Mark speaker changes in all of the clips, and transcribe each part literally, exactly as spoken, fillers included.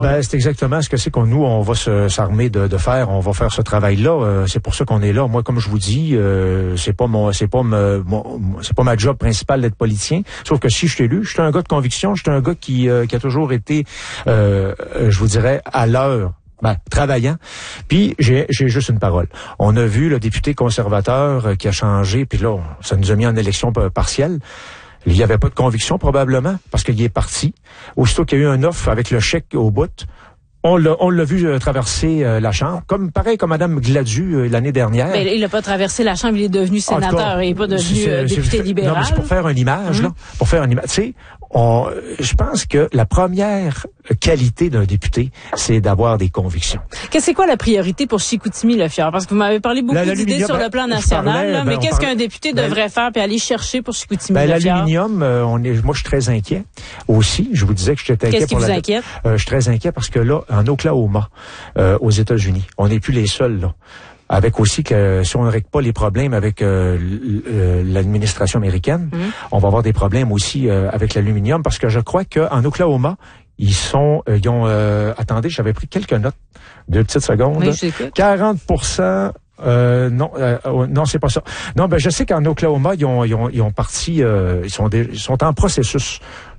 Speaker 1: Ben, c'est exactement ce que c'est qu'on nous, on va se, s'armer de, de faire. On va faire ce travail-là. Euh, c'est pour ça qu'on est là. Moi, comme je vous dis, euh, c'est pas mon, c'est pas me, mon, c'est pas ma job principale d'être politicien. Sauf que si je suis élu, je suis un gars de conviction. Je suis un gars qui, euh, qui a toujours été, euh, je vous dirais, à l'heure. Ben, travaillant. Puis, j'ai, j'ai juste une parole. On a vu le député conservateur euh, qui a changé, puis là, ça nous a mis en élection partielle. Il n'y avait pas de conviction, probablement, parce qu'il est parti. Aussitôt qu'il y a eu un offre avec le chèque au bout, on l'a, on l'a vu euh, traverser euh, la Chambre, comme pareil comme Mme Gladu euh, l'année dernière.
Speaker 2: Mais il n'a pas traversé la Chambre, il est devenu sénateur, cas, il n'est pas devenu euh, député
Speaker 1: c'est,
Speaker 2: libéral.
Speaker 1: Non, mais c'est pour faire une image, mmh. là. Pour faire une image. Tu sais, on, je pense que la première qualité d'un député, c'est d'avoir des convictions.
Speaker 2: Qu'est-ce c'est quoi la priorité pour Chicoutimi-Le-Fier? Parce que vous m'avez parlé beaucoup la, d'idées sur ben, le plan national, parlais, là, mais ben, qu'est-ce parlait, qu'un député ben, devrait faire puis aller chercher pour Chicoutimi-Le-Fier?
Speaker 1: Ben, l'aluminium, euh, on est, moi, je suis très inquiet aussi. Je vous disais que j'étais inquiet.
Speaker 2: Qu'est-ce qui
Speaker 1: pour
Speaker 2: vous
Speaker 1: la,
Speaker 2: inquiète?
Speaker 1: Euh, je suis très inquiet parce que là, en Oklahoma, euh, aux États-Unis, on n'est plus les seuls, là. Avec aussi que si on ne règle pas les problèmes avec euh, l'administration américaine, mmh. on va avoir des problèmes aussi euh, avec l'aluminium parce que je crois qu'en Oklahoma, ils sont, euh, ils ont, euh, attendez, j'avais pris quelques notes, deux petites secondes.
Speaker 2: Oui,
Speaker 1: quarante pour cent Euh, non, euh, non, c'est pas ça. Non, ben je sais qu'en Oklahoma, ils ont, ils ont, ils ont parti, euh, ils sont, des, ils sont en processus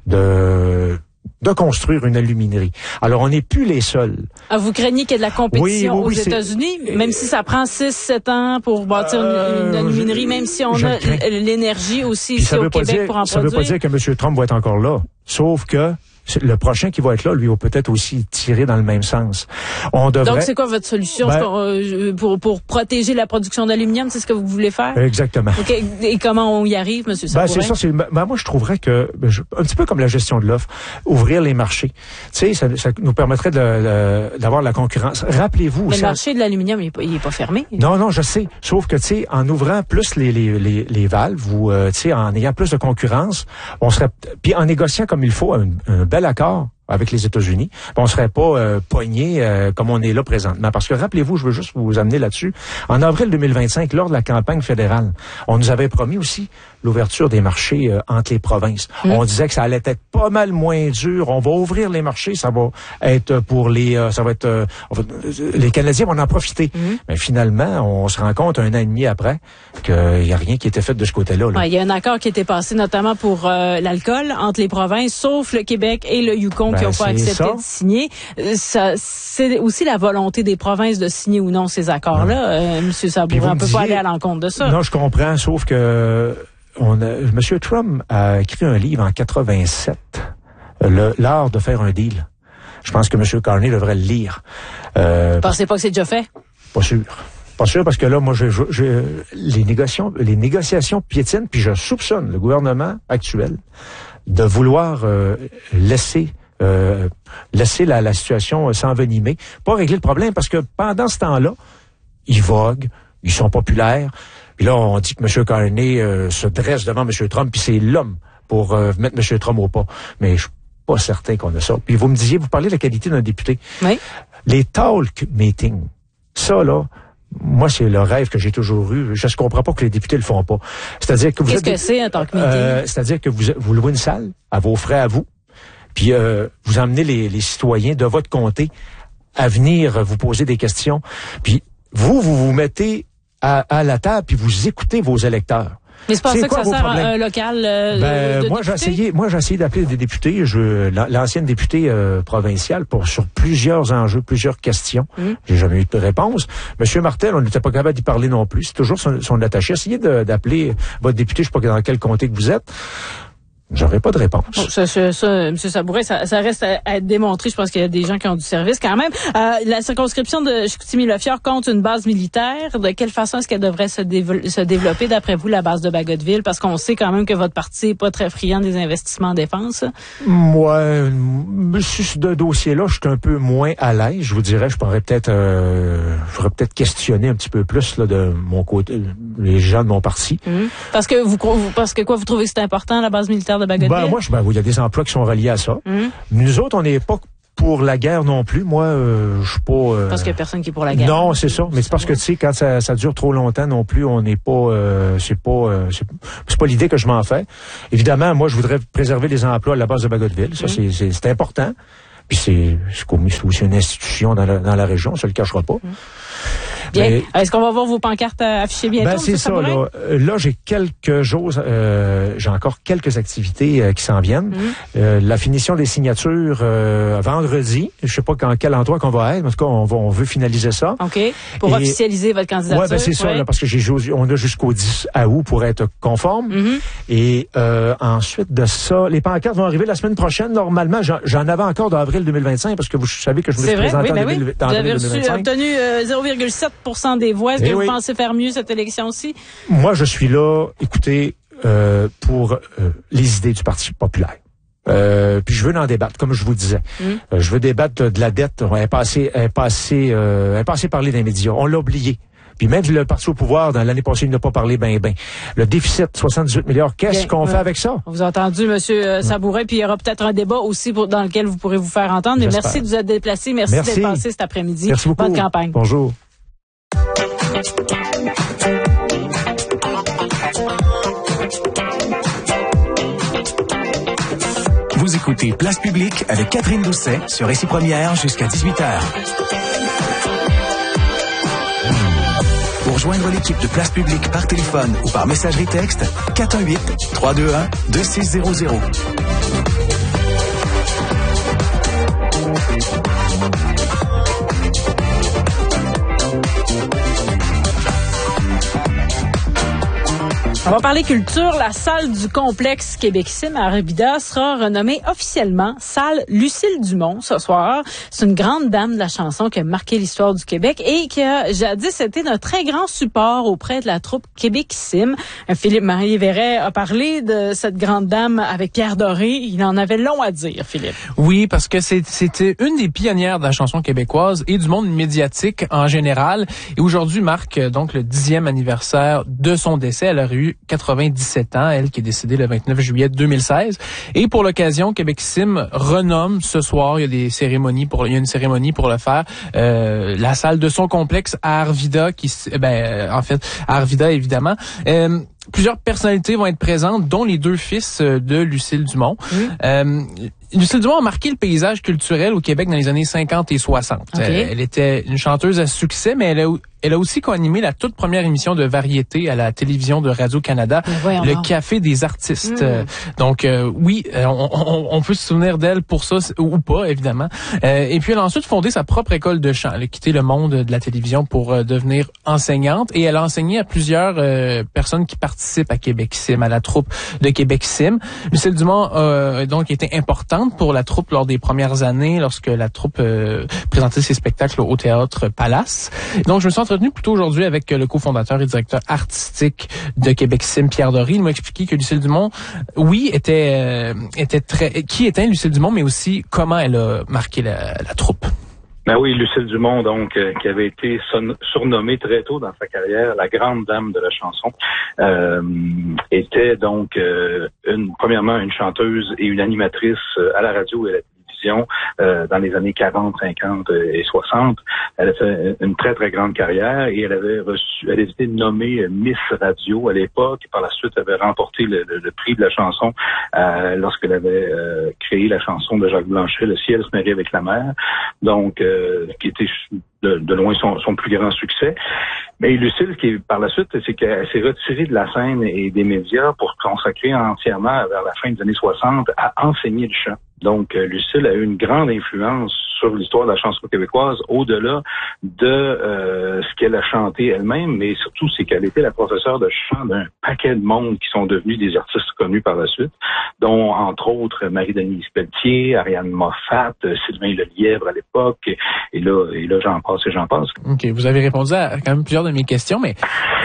Speaker 1: de de construire une aluminerie. Alors, on n'est plus les seuls.
Speaker 2: Ah, vous craignez qu'il y ait de la compétition oui, oui, oui, aux États-Unis, même si ça prend six sept ans pour bâtir euh, une, une aluminerie, je, même si on a l'énergie aussi ici au Québec
Speaker 1: dire,
Speaker 2: pour en
Speaker 1: ça
Speaker 2: produire.
Speaker 1: Ça veut pas dire que M. Trump va être encore là. Sauf que le prochain qui va être là, lui, va peut-être aussi tirer dans le même sens. On devrait...
Speaker 2: Donc, c'est quoi votre solution ben, pour, euh, pour, pour protéger la production d'aluminium? C'est ce que vous voulez faire?
Speaker 1: Exactement.
Speaker 2: Okay. Et comment on y arrive, M. Sabourin? Ben,
Speaker 1: c'est ça. C'est, ben, moi, je trouverais que, je, un petit peu comme la gestion de l'offre, ouvrir les marchés. Tu sais, ça, ça nous permettrait de, de, d'avoir la concurrence. Rappelez-vous...
Speaker 2: Mais le marché de l'aluminium, il n'est pas, il est pas fermé.
Speaker 1: Non, non, je sais. Sauf que, tu sais, en ouvrant plus les, les, les, les valves ou, euh, tu sais, en ayant plus de concurrence, on serait... Puis en négociant comme il faut un, un bel accord avec les États-Unis, on serait pas euh, poigné euh, comme on est là présentement. Parce que rappelez-vous, je veux juste vous amener là-dessus, en avril deux mille vingt-cinq, lors de la campagne fédérale, on nous avait promis aussi l'ouverture des marchés euh, entre les provinces. Mmh. On disait que ça allait être pas mal moins dur. On va ouvrir les marchés, ça va être pour les, euh, ça va être, euh, va, les Canadiens vont en profiter. Mmh. Mais finalement, on se rend compte un an et demi après qu'il y a rien qui était fait de ce côté-là. Là.
Speaker 2: Ouais, il y a un accord qui était passé notamment pour euh, l'alcool entre les provinces, sauf le Québec et le Yukon ben, qui n'ont pas accepté ça. de signer. Ça, c'est aussi la volonté des provinces de signer ou non ces accords-là. Euh, M. Sabourin, on ne peut pas aller à l'encontre de ça.
Speaker 1: Non, je comprends, sauf que on a, M. Trump a écrit un livre en quatre-vingt-sept, le, l'art de faire un deal. Je pense que M. Carney devrait le lire.
Speaker 2: Euh, Pensez pas que c'est déjà fait?
Speaker 1: Pas sûr. Pas sûr, parce que là, moi, je, je, je, les négociations, les négociations piétinent, puis je soupçonne le gouvernement actuel de vouloir euh, laisser Euh, laisser la, la situation s'envenimer, pas régler le problème, parce que pendant ce temps-là, ils voguent, ils sont populaires, puis là, on dit que M. Carney euh, se dresse devant M. Trump, puis c'est l'homme pour euh, mettre M. Trump au pas. Mais je suis pas certain qu'on a ça. Puis vous me disiez, vous parlez de la qualité d'un député.
Speaker 2: Oui.
Speaker 1: Les talk meetings, ça, là, moi, c'est le rêve que j'ai toujours eu. Je ne comprends pas que les députés le font pas. C'est-à-dire que vous
Speaker 2: Qu'est-ce
Speaker 1: êtes,
Speaker 2: que c'est, un talk meeting?
Speaker 1: Euh, c'est-à-dire que vous, vous louez une salle à vos frais à vous, puis euh, vous emmenez les, les citoyens de votre comté à venir vous poser des questions. Puis vous, vous vous mettez à, à la table, puis vous écoutez vos électeurs.
Speaker 2: Mais c'est pas ça que ça sert à un local euh,
Speaker 1: ben,
Speaker 2: de
Speaker 1: moi,
Speaker 2: députés?
Speaker 1: j'ai essayé, moi, j'ai essayé d'appeler des députés, je, l'ancienne députée euh, provinciale, pour sur plusieurs enjeux, plusieurs questions. Mmh. J'ai jamais eu de réponse. Monsieur Martel, on n'était pas capable d'y parler non plus. C'est toujours son, son attaché. Essayez de, d'appeler votre député, je sais pas dans quel comté que vous êtes. J'aurais pas de réponse.
Speaker 2: Bon, ça, ça, ça, M. Sabourin, ça, ça reste à, à être démontré. Je pense qu'il y a des gens qui ont du service quand même. Euh, la circonscription de Chicoutimi-Le-Fier compte une base militaire. De quelle façon est-ce qu'elle devrait se, dévo- se développer, d'après vous, la base de Bagotville? Parce qu'on sait quand même que votre parti n'est pas très friand des investissements en défense.
Speaker 1: Moi, sur ce dossier-là, je suis un peu moins à l'aise. Je vous dirais, je pourrais peut-être, euh, je pourrais peut-être questionner un petit peu plus là, de mon côté, les gens de mon parti. Mmh.
Speaker 2: Parce que vous, parce que quoi, vous trouvez que c'est important, la base militaire de Bagotville?
Speaker 1: Ben, moi, je, ben, il y a des emplois qui sont reliés à ça. Mmh. Nous autres, on n'est pas pour la guerre non plus. Moi, euh, je suis pas... Euh...
Speaker 2: Parce qu'il y a personne qui est pour la guerre.
Speaker 1: Non, c'est ça. Mais c'est parce que, tu sais, quand ça, ça dure trop longtemps non plus, on n'est pas... Euh, c'est pas euh, c'est, c'est pas l'idée que je m'en fais. Évidemment, moi, je voudrais préserver les emplois à la base de Bagotville. Ça, mmh. c'est, c'est, c'est important. puis c'est, c'est aussi une institution dans la, dans la région, ça le cachera pas.
Speaker 2: Mmh. Bien.
Speaker 1: Mais,
Speaker 2: est-ce qu'on va voir vos pancartes affichées bientôt?
Speaker 1: Ben, c'est ça, ça là. Là, j'ai quelques jours, euh, j'ai encore quelques activités euh, qui s'en viennent. Mmh. Euh, la finition des signatures euh, vendredi. Je sais pas quand quel endroit qu'on va être. En tout cas, on, va, on veut finaliser ça.
Speaker 2: OK. Pour Et, officialiser votre candidature.
Speaker 1: Ouais, ben, c'est ouais. ça, là, parce que j'ai, on a jusqu'au dix août pour être conforme. Mmh. Et euh, ensuite de ça, les pancartes vont arriver la semaine prochaine. Normalement, j'en, j'en avais encore d'avril deux mille vingt-cinq parce que vous savez que je me suis
Speaker 2: vrai?
Speaker 1: présenté
Speaker 2: oui, ben
Speaker 1: en,
Speaker 2: oui.
Speaker 1: deux mille, en
Speaker 2: vous avez
Speaker 1: deux mille vingt-cinq.
Speaker 2: Reçu, obtenu euh, zéro virgule sept pour cent des voix. Est-ce que
Speaker 1: Et
Speaker 2: vous
Speaker 1: oui.
Speaker 2: pensez faire mieux cette élection-ci?
Speaker 1: Moi, je suis là, écoutez, euh, pour euh, les idées du Parti populaire. Euh, puis je veux en débattre, comme je vous disais. Mm. Euh, je veux débattre de la dette. Elle est passée, elle est passée, euh, elle est passée parler dans les médias. On l'a oublié. Puis même le parti au pouvoir, dans l'année passée, il n'a pas parlé ben ben. Le déficit, soixante-dix-huit milliards, qu'est-ce Bien, qu'on ouais. fait avec ça?
Speaker 2: On vous a entendu, M. Euh, Sabourin, puis il y aura peut-être un débat aussi pour, dans lequel vous pourrez vous faire entendre. Mais J'espère. merci de vous être déplacé. Merci, merci d'être passé cet après-midi.
Speaker 1: Merci beaucoup.
Speaker 2: Bonne campagne.
Speaker 1: Bonjour.
Speaker 3: Vous écoutez Place Publique avec Catherine Doucet sur Ici Première jusqu'à dix-huit heures. Pour joindre l'équipe de Place Publique par téléphone ou par messagerie texte, quatre un huit, trois deux un, deux six zéro zéro.
Speaker 2: On va parler culture. La salle du complexe Québec-Sim à Arvida sera renommée officiellement salle Lucille Dumont ce soir. C'est une grande dame de la chanson qui a marqué l'histoire du Québec et qui a jadis été d'un très grand support auprès de la troupe Québec-Sim. Philippe-Marie Verret a parlé de cette grande dame avec Pierre Doré. Il en avait long à dire, Philippe.
Speaker 4: Oui, parce que c'est, c'était une des pionnières de la chanson québécoise et du monde médiatique en général. Et aujourd'hui marque donc le dixième anniversaire de son décès. Elle aurait eu quatre-vingt-dix-sept ans, elle qui est décédée le vingt-neuf juillet deux mille seize. Et pour l'occasion, Québec-Sim renomme ce soir, il y a des cérémonies pour, il y a une cérémonie pour le faire, euh, la salle de son complexe à Arvida, qui, ben, en fait, à Arvida évidemment. Euh, Plusieurs personnalités vont être présentes, dont les deux fils de Lucille Dumont. Oui. Euh, Lucille Dumont a marqué le paysage culturel au Québec dans les années cinquante et soixante. Okay. Elle, elle était une chanteuse à succès, mais elle a, elle a aussi co-animé la toute première émission de variété à la télévision de Radio-Canada, le voir. Café des artistes. Mmh. Donc euh, oui, on, on, on peut se souvenir d'elle pour ça, ou pas, évidemment. Euh, et puis elle a ensuite fondé sa propre école de chant. Elle a quitté le monde de la télévision pour euh, devenir enseignante, et elle a enseigné à plusieurs euh, personnes qui participent à Québec-Sim, à la troupe de Québec-Sim. Lucille Dumont a donc été importante pour la troupe lors des premières années, lorsque la troupe euh, présentait ses spectacles au Théâtre Palace. Donc, je me suis entretenu plutôt aujourd'hui avec le cofondateur et directeur artistique de Québec-Sim, Pierre Doré. Il m'a expliqué que Lucille Dumont, oui, était euh, était très... Qui était Lucille Dumont, mais aussi comment elle a marqué la, la troupe.
Speaker 5: Ben oui, Lucille Dumont, donc, euh, qui avait été son, surnommée très tôt dans sa carrière la grande dame de la chanson, euh, était donc euh, une, premièrement une chanteuse et une animatrice euh, à la radio et à la télévision euh, dans les années quarante, cinquante et soixante. Elle a fait une très, très grande carrière et elle avait reçu, elle avait été nommée Miss Radio à l'époque. Par la suite, elle avait remporté le, le, le prix de la chanson euh, lorsqu'elle avait euh, créé la chanson de Jacques Blanchet, Le ciel se marie avec la mer. Donc, euh, qui était de, de loin son, son plus grand succès. Mais Lucille, qui par la suite, c'est qu'elle s'est retirée de la scène et des médias pour consacrer entièrement, vers la fin des années soixante, à enseigner le chant. Donc, Lucille a eu une grande influence sur l'histoire de la chanson québécoise, au-delà de euh, ce qu'elle a chanté elle-même, mais surtout, c'est qu'elle était la professeure de chant d'un paquet de monde qui sont devenus des artistes connus par la suite, dont, entre autres, Marie-Denise Pelletier, Ariane Moffat, Sylvain Lelièvre à l'époque, et, et là, et là, j'en passe et j'en passe.
Speaker 4: OK, vous avez répondu à quand même plusieurs de mes questions, mais...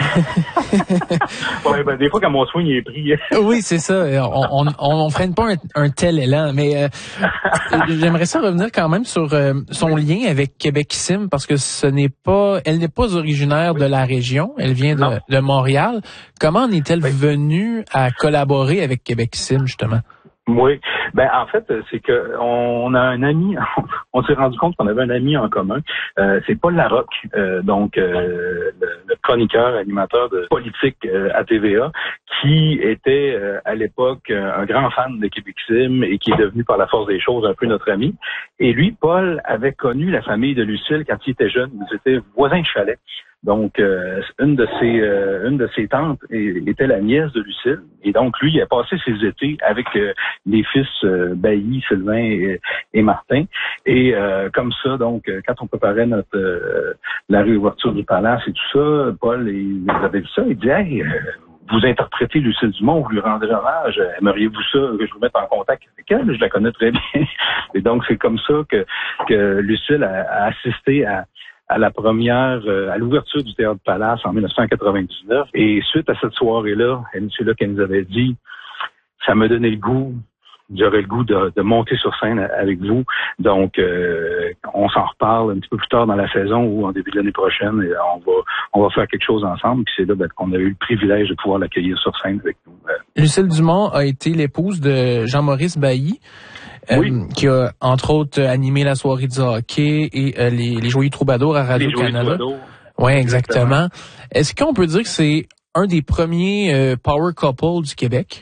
Speaker 5: ouais, ben, des fois, quand mon soin y est pris...
Speaker 4: oui, c'est ça. On on, on freine pas un, un tel élan, mais euh, j'aimerais ça revenir quand même sur euh, son lien avec Québec-Sim, parce que ce n'est pas, elle n'est pas originaire oui. de la région, elle vient de, de Montréal. Comment en est-elle oui. venue à collaborer avec Québec-Sim, justement?
Speaker 5: Oui, Ben en fait, c'est que on a un ami, on s'est rendu compte qu'on avait un ami en commun. Euh, c'est Paul Larocque, euh, donc euh, le, le chroniqueur, animateur de politique euh, à T V A, qui était euh, à l'époque un grand fan de Québecsim et qui est devenu par la force des choses un peu notre ami. Et lui, Paul, avait connu la famille de Lucille quand il était jeune. Ils étaient voisins de chalet. Donc, euh, une de ses euh, une de ses tantes était la nièce de Lucille. Et donc, lui, il a passé ses étés avec euh, les fils euh, Bailly, Sylvain et, et Martin. Et euh, comme ça, donc, quand on préparait notre euh, la réouverture du palace et tout ça, Paul, il avait vu ça, il dit « Hey, euh, vous interprétez Lucille Dumont, vous lui rendrez hommage, aimeriez-vous ça que je vous mette en contact avec elle? Je la connais très bien. » Et donc, c'est comme ça que, que Lucille a, a assisté à à la première, euh, à l'ouverture du Théâtre Palace en dix-neuf cent quatre-vingt-dix-neuf. Et suite à cette soirée-là, c'est là qu'elle nous avait dit, ça m'a donné le goût, j'aurais le goût de, de monter sur scène avec vous. Donc, euh, on s'en reparle un petit peu plus tard dans la saison ou en début de l'année prochaine. Et on va, on va faire quelque chose ensemble. Puis c'est là ben, qu'on a eu le privilège de pouvoir l'accueillir sur scène avec nous.
Speaker 4: Lucille Dumont a été l'épouse de Jean-Maurice Bailly. Euh, oui. Qui a, entre autres, animé la soirée du hockey et euh, les, les Joyeux Troubadours à Radio-Canada. Oui, exactement. exactement. Est-ce qu'on peut dire que c'est un des premiers euh, power couple du Québec?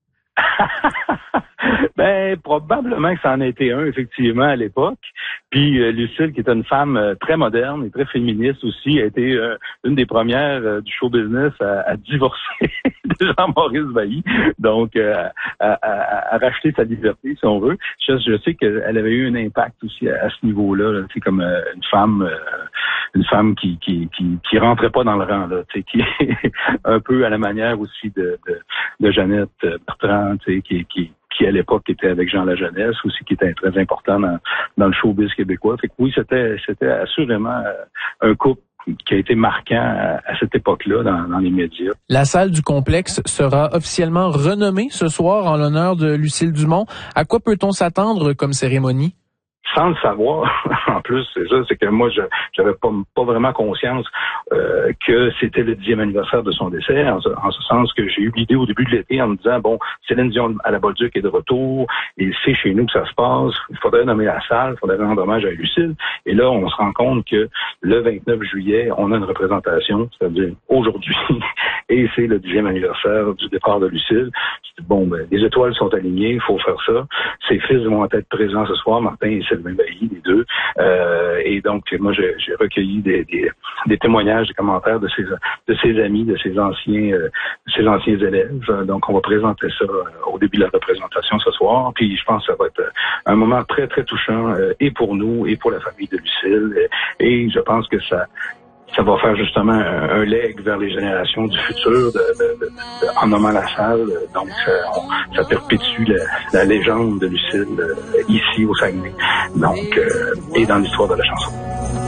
Speaker 5: Ben, probablement que ça en a été un, effectivement, à l'époque. Puis euh, Lucille, qui est une femme euh, très moderne et très féministe aussi, a été euh, une des premières euh, du show business à, à divorcer de Jean-Maurice Bailly, donc euh, à, à, à racheter sa liberté, si on veut. Je, je sais qu'elle avait eu un impact aussi à, à ce niveau-là, c'est comme euh, une femme euh, une femme qui, qui qui qui rentrait pas dans le rang, là, tu sais, qui est un peu à la manière aussi de, de, de Jeannette Bertrand, tu sais, qui qui qui à l'époque était avec Jean Lajeunesse, aussi qui était très important dans, dans le showbiz québécois. Fait que oui, c'était c'était assurément un couple qui a été marquant à, à cette époque-là dans, dans les médias.
Speaker 4: La salle du complexe sera officiellement renommée ce soir en l'honneur de Lucille Dumont. À quoi peut-on s'attendre comme cérémonie?
Speaker 5: Sans le savoir, en plus, c'est ça, c'est que moi, je j'avais pas, pas vraiment conscience euh, que c'était le dixième anniversaire de son décès, en ce, en ce sens que j'ai eu l'idée au début de l'été en me disant, bon, Céline Dion à la Bolduc est de retour, et c'est chez nous que ça se passe, il faudrait nommer la salle, il faudrait rendre hommage à Lucille, et là, on se rend compte que le vingt-neuf juillet, on a une représentation, c'est-à-dire aujourd'hui, et c'est le dixième anniversaire du départ de Lucille. Bon, ben, les étoiles sont alignées, il faut faire ça. Ses fils vont être présents ce soir, Martin et Sylvain Bailly, les deux. Euh, et donc, moi, j'ai, j'ai recueilli des, des, des témoignages, des commentaires de ses, de ses amis, de ses anciens, euh, de ses anciens élèves. Donc, on va présenter ça euh, au début de la représentation ce soir. Puis, je pense que ça va être un moment très, très touchant, euh, et pour nous, et pour la famille de Lucille. Et, et je pense que ça... ça va faire justement un, un leg vers les générations du futur de, de, de, de, en nommant la salle. Donc, ça, on, ça perpétue la, la légende de Lucille euh, ici au Saguenay. Donc, euh, et dans l'histoire de la chanson.